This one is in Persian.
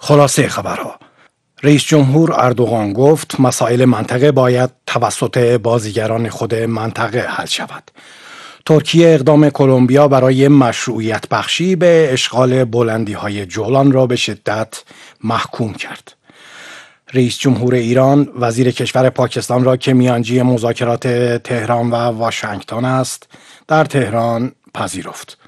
خلاصه خبرها: رئیس جمهور اردوغان گفت مسائل منطقه باید توسط بازیگران خود منطقه حل شود. ترکیه اقدام کلمبیا برای مشروعیت بخشی به اشغال بلندی‌های جولان را به شدت محکوم کرد. رئیس جمهور ایران وزیر کشور پاکستان را که میانجی مذاکرات تهران و واشنگتن است، در تهران پذیرفت.